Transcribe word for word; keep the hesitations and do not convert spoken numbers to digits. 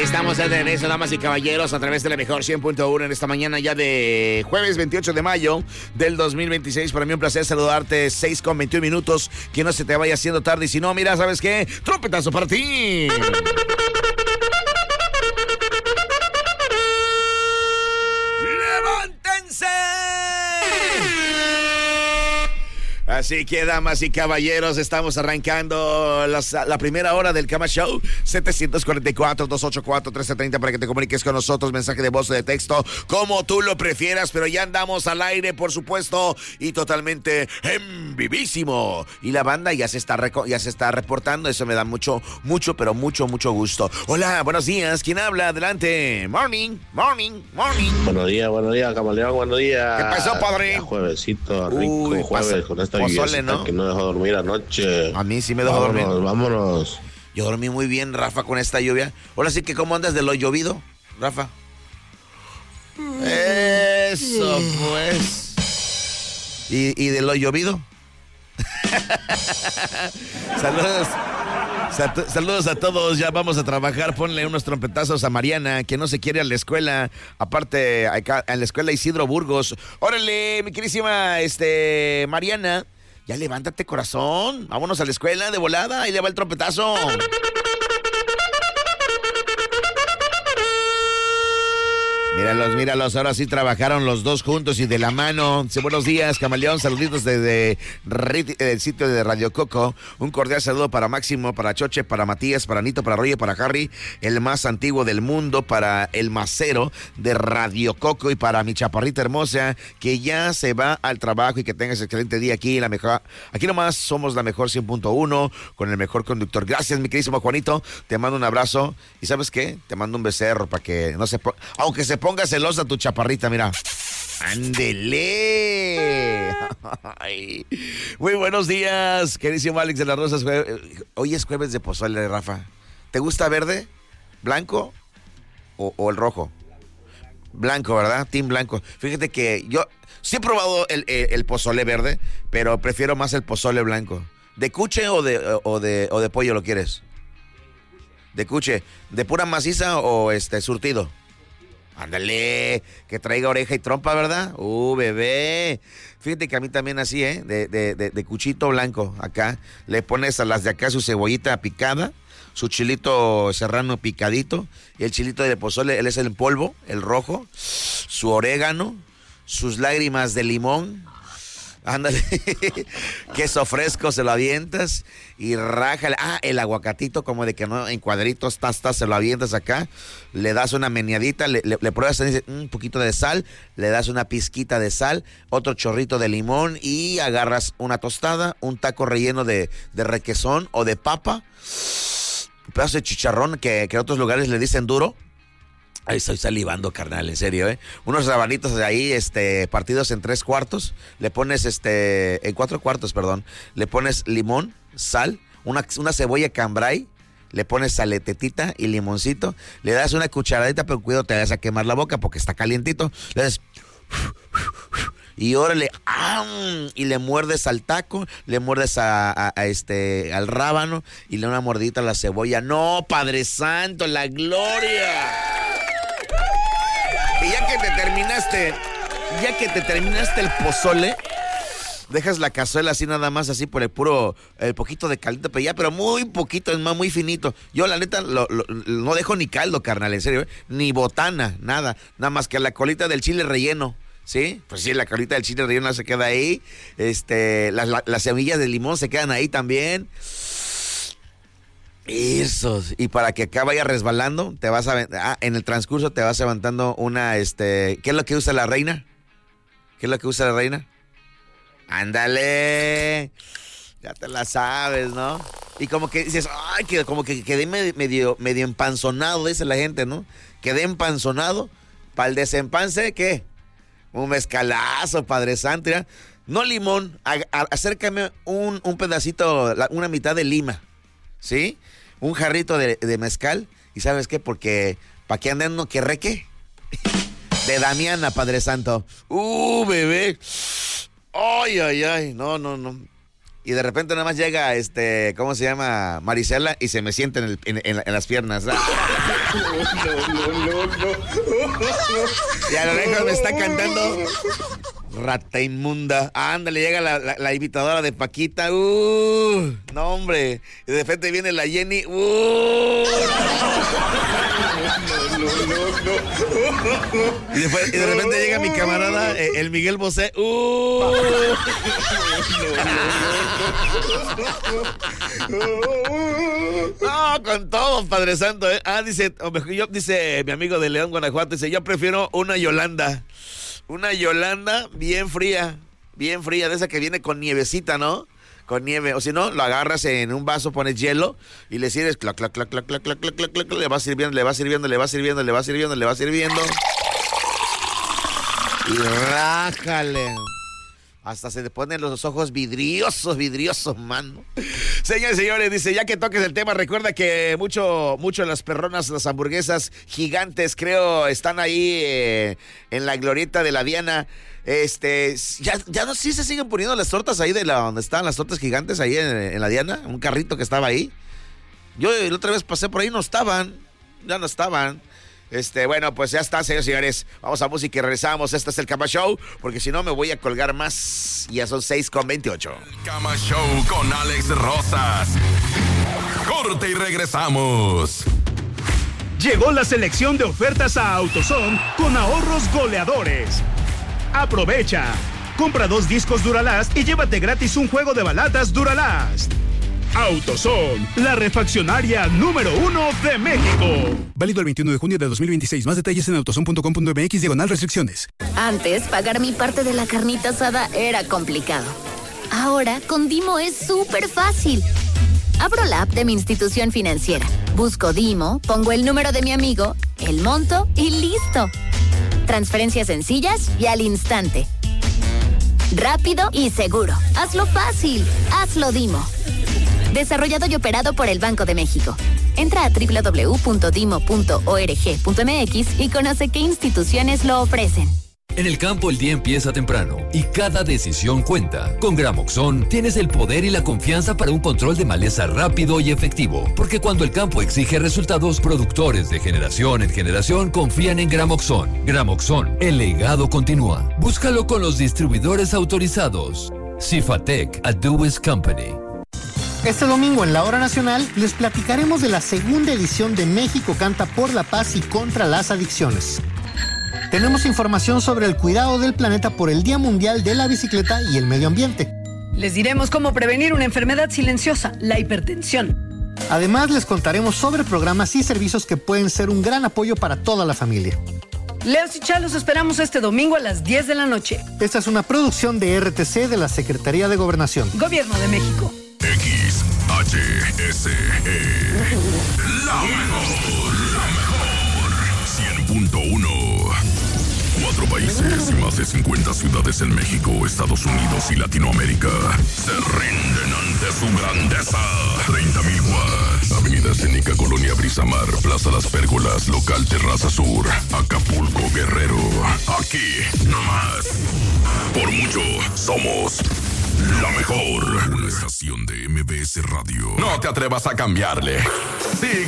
Estamos de regreso, damas y caballeros, a través de la mejor cien punto uno en esta mañana ya de jueves veintiocho de mayo del dos mil veintiséis. Para mí un placer saludarte, seis con veintiún minutos. Que no se te vaya haciendo tarde y si no, mira, ¿sabes qué? ¡Trompetazo para ti! ¡Levántense! Así que, damas y caballeros, estamos arrancando las, la primera hora del Cama Show. setecientos cuarenta y cuatro, doscientos ochenta y cuatro, trece treinta para que te comuniques con nosotros. Mensaje de voz o de texto, como tú lo prefieras. Pero ya andamos al aire, por supuesto, y totalmente en vivísimo. Y la banda ya se está reco- ya se está reportando. Eso me da mucho, mucho, pero mucho, mucho gusto. Hola, buenos días. ¿Quién habla? Adelante. Morning, morning, morning. Buenos días, buenos días, camaleón, buenos días. ¿Qué pasó, padre? Ya juevesito, rico Uy, jueves pasa, con esta pozole, ¿no? que no dejó dormir anoche. A mí sí me dejó vámonos, dormir. Vámonos. Yo dormí muy bien, Rafa, con esta lluvia. Ahora sí que, ¿cómo andas de lo llovido, Rafa? Eso, pues. ¿Y, y de lo llovido? Saludos. Sat- Saludos a todos, ya vamos a trabajar. Ponle unos trompetazos a Mariana, que no se quiere a la escuela. Aparte, acá en la escuela Isidro Burgos. Órale, mi querísima este, Mariana, ya levántate, corazón. Vámonos a la escuela de volada, ahí le va el trompetazo. Míralos, míralos, ahora sí trabajaron los dos juntos y de la mano. Sí, buenos días, camaleón, saluditos desde el sitio de Radio Coco. Un cordial saludo para Máximo, para Choche, para Matías, para Nito, para Roger, para Harry, el más antiguo del mundo, para el macero de Radio Coco y para mi chaparrita hermosa que ya se va al trabajo y que tengas excelente día aquí. La mejor, aquí nomás somos la mejor cien punto uno con el mejor conductor. Gracias, mi queridísimo Juanito, te mando un abrazo y ¿sabes qué? Te mando un becerro para que no se po- aunque se ponga celosa tu chaparrita, mira. ¡Ándele! Ay. Muy buenos días, queridísimo Alex de las Rosas. Hoy es jueves de pozole, Rafa. ¿Te gusta verde, blanco o, o el rojo? Blanco, ¿verdad? Team blanco. Fíjate que yo sí he probado el, el, el pozole verde, pero prefiero más el pozole blanco. ¿De cuche o de, o de, o de pollo lo quieres? De cuche. ¿De pura maciza o este surtido? Ándale, que traiga oreja y trompa, ¿verdad? Uh, bebé. Fíjate que a mí también así, ¿eh? De, de, de, de cuchito blanco, acá. Le pones a las de acá su cebollita picada, su chilito serrano picadito, y el chilito de pozole, él es el polvo, el rojo, su orégano, sus lágrimas de limón. Ándale, queso fresco se lo avientas y rájale. Ah, el aguacatito como de que no, en cuadritos, tastas, se lo avientas acá. Le das una meneadita, le, le, le pruebas un poquito de sal, le das una pizquita de sal, otro chorrito de limón y agarras una tostada, un taco relleno de, de requesón o de papa, un pedazo de chicharrón que, que en otros lugares le dicen duro. Ay, estoy salivando, carnal, en serio, ¿eh? Unos rabanitos de ahí, este, partidos en tres cuartos. Le pones, este, en cuatro cuartos, perdón. Le pones limón, sal, una, una cebolla cambray. Le pones saletetita y limoncito. Le das una cucharadita, pero cuidado, te vas a quemar la boca porque está calientito. Le das... Y órale, ¡am! Y le muerdes al taco, le muerdes a, a, a este, al rábano y le da una mordidita a la cebolla. ¡No, Padre Santo, la gloria! Y ya que te terminaste, ya que te terminaste el pozole, dejas la cazuela así nada más, así por el puro, el poquito de caldito, pero ya, pero muy poquito, es más, muy finito. Yo la neta lo, lo, no dejo ni caldo, carnal, en serio, ¿eh? Ni botana, nada, nada más que la colita del chile relleno. ¿Sí? Pues sí, la colita del chile relleno se queda ahí. Este, las, la, las semillas de limón se quedan ahí también. Eso. Y para que acá vaya resbalando, te vas a ah, en el transcurso te vas levantando una, este, ¿qué es lo que usa la reina? ¿Qué es lo que usa la reina? Ándale. Ya te la sabes, ¿no? Y como que dices, ay, que como que quedé medio, medio empanzonado, dice la gente, ¿no? Quedé empanzonado. Para el desempance, ¿qué? Un mezcalazo, Padre Santo, ¿ya? No limón, a, a, acércame un, un pedacito, la, una mitad de lima, ¿sí? Un jarrito de, de mezcal, ¿y sabes qué? Porque, ¿para qué andan uno que reque? De Damiana, Padre Santo. ¡Uh, bebé! ¡Ay, ay, ay! No, no, no. y de repente nada más llega, este, ¿cómo se llama? Marisela, y se me sienta en, el, en, en, en las piernas. No, no, no, no. Y a lo lejos me está cantando Rata Inmunda. Ah, ándale, llega la, la, la imitadora de Paquita. Uh, no, hombre. Y de repente viene la Jenny. Uh. No, no, no, no. Y, después, y de repente llega mi camarada, el Miguel Bosé. Uh. No, con todo, Padre Santo. ¿eh? Ah, dice, o mejor, yo, dice mi amigo de León, Guanajuato, dice, yo prefiero una Yolanda. Una Yolanda bien fría, bien fría, de esa que viene con nievecita, ¿no? Con nieve, o si no, lo agarras en un vaso, pones hielo y le sirves, clac, clac, clac, clac, clac, clac, clac, clac, clac, le va sirviendo, le va sirviendo, le va sirviendo, le va sirviendo, le va sirviendo. Y rájale. Hasta se le ponen los ojos vidriosos, vidriosos, mano. Señores y señores, dice, ya que toques el tema, recuerda que mucho, mucho las perronas, las hamburguesas gigantes, creo, están ahí eh, en la glorieta de la Diana. Este, ya, ya no, sí se siguen poniendo las tortas ahí de la, donde están las tortas gigantes, ahí en, en la Diana, un carrito que estaba ahí. Yo la otra vez pasé por ahí, no estaban, ya no estaban. Este, bueno, pues ya está, señores y señores. Vamos a música y regresamos. Este es el Cama Show, porque si no me voy a colgar más. Ya son seis con veintiocho. El Cama Show con Alex Rosas. Corte y regresamos. Llegó la selección de ofertas a AutoZone con ahorros goleadores. Aprovecha. Compra dos discos Duralast y llévate gratis un juego de balatas Duralast. AutoZone, la refaccionaria número uno de México. Válido el veintiuno de junio de dos mil veintiséis. Más detalles en autozone punto com punto m x diagonal restricciones. Antes, pagar mi parte de la carnita asada era complicado. Ahora, con Dimo es súper fácil. Abro la app de mi institución financiera, busco Dimo, pongo el número de mi amigo, el monto y listo. Transferencias sencillas y al instante. Rápido y seguro. Hazlo fácil. Hazlo Dimo. Desarrollado y operado por el Banco de México. Entra a doble u doble u doble u punto dimo punto org punto m x y conoce qué instituciones lo ofrecen. En el campo el día empieza temprano y cada decisión cuenta. Con Gramoxone tienes el poder y la confianza para un control de maleza rápido y efectivo. Porque cuando el campo exige resultados, productores de generación en generación confían en Gramoxone. Gramoxone, el legado continúa. Búscalo con los distribuidores autorizados. Cifatec, a Dewis Company. Este domingo en la Hora Nacional les platicaremos de la segunda edición de México Canta por la Paz y contra las Adicciones. Tenemos información sobre el cuidado del planeta por el Día Mundial de la Bicicleta y el Medio Ambiente. Les diremos cómo prevenir una enfermedad silenciosa, la hipertensión. Además, les contaremos sobre programas y servicios que pueden ser un gran apoyo para toda la familia. Leos y Chá, los esperamos este domingo a las diez de la noche. Esta es una producción de R T C de la Secretaría de Gobernación. Gobierno de México. X H S E. La mejor, la mejor. cien punto uno. Cuatro países y más de cincuenta ciudades en México, Estados Unidos y Latinoamérica se rinden ante su grandeza. treinta mil watts. Avenida Escénica, Colonia Brisamar, Plaza Las Pérgolas, Local Terraza Sur, Acapulco, Guerrero. Aquí, nomás. Por mucho, somos la mejor. Una estación de M B S Radio. No te atrevas a cambiarle. Sigue